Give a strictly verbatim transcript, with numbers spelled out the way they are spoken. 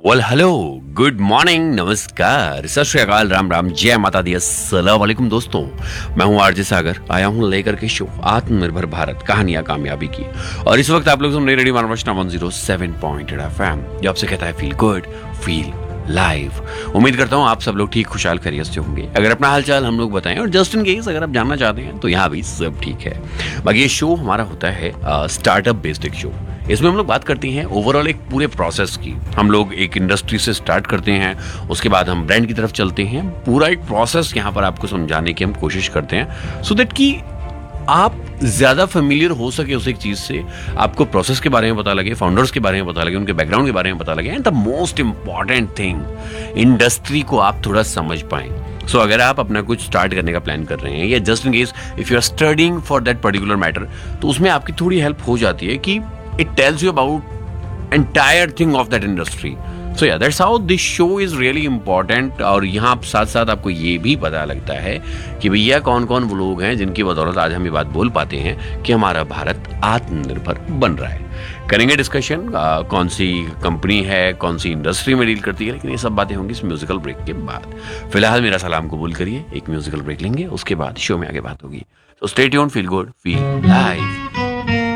Well hello, good morning, नमस्कार, सत श्री अकाल, राम राम, जय माता दी, अस्सलाम वालेकुम दोस्तों। मैं हूं आरजे सागर, आया हूं लेकर के शो आत्मनिर्भर भारत कहानियां कामयाबी की। और इस वक्त आप लोग सुन रहे radio मानवचना one zero seven point eight FM, जो आपसे कहता है फील गुड, फील लाइव। उम्मीद करता हूं आप सब लोग ठीक खुशहाल खैरियत से होंगे। अगर अपना हालचाल हम लोग बताएं, और जस्ट इन केस अगर आप जानना चाहते हैं तो यहाँ भी सब ठीक है। बाकी ये शो हमारा होता है स्टार्टअप बेस्ड एक शो। इसमें हम लोग बात करते हैं ओवरऑल एक पूरे प्रोसेस की। हम लोग एक इंडस्ट्री से स्टार्ट करते हैं, उसके बाद हम ब्रांड की तरफ चलते हैं। पूरा एक प्रोसेस यहाँ पर आपको समझाने की हम कोशिश करते हैं, सो दैट कि आप ज्यादा फेमिलियर हो सके उस एक चीज से, आपको प्रोसेस के बारे में पता लगे, फाउंडर्स के बारे में पता लगे, उनके बैकग्राउंड के बारे में पता लगे, and the most important thing, industry को आप थोड़ा समझ पाएं। सो so, अगर आप अपना कुछ स्टार्ट करने का प्लान कर रहे हैं, या just in case if you are studying for that particular matter, तो उसमें आपकी थोड़ी हेल्प हो जाती है कि it tells you about entire thing of that industry. So yeah, that's how this show is really important. और यहाँ साथ साथ आपको ये भी पता लगता है कि भैया कौन कौन वो लोग हैं जिनकी बदौलत आज हम ये बात बोल पाते हैं कि हमारा भारत आत्मनिर्भर बन रहा है। करेंगे डिस्कशन, कौन सी कंपनी है, कौन सी इंडस्ट्री में डील करती है, लेकिन ये सब बातें होंगी इस म्यूजिकल ब्रेक के बाद। फिलहाल मेरा सलाम कबूल करिए, एक म्यूजिकल ब्रेक लेंगे, उसके बाद शो में आगे बात होगी। तो stay tuned, feel good, feel live.